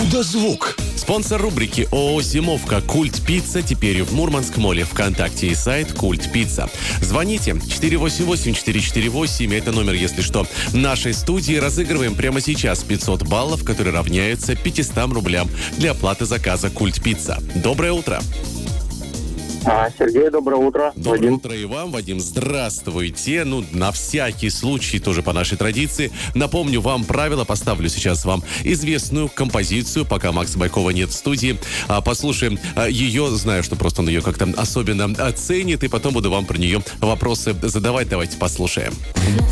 Чудо-звук. Спонсор рубрики ООО «Зимовка» «Культ Пицца» теперь в Мурманск-моле. ВКонтакте и сайт «Культ Пицца». Звоните 488-448. Это номер, если что, нашей студии. Разыгрываем прямо сейчас 500 баллов, которые равняются 500 рублям для оплаты заказа «Культ Пицца». Доброе утро. Сергей, доброе утро. Доброе Вадим. утро и вам, Вадим. Здравствуйте. На всякий случай, тоже по нашей традиции, напомню вам правила. Поставлю сейчас вам известную композицию, пока Макса Байкова нет в студии. Послушаем ее. Знаю, что просто он ее как-то особенно ценит. И потом буду вам про нее вопросы задавать. Давайте послушаем.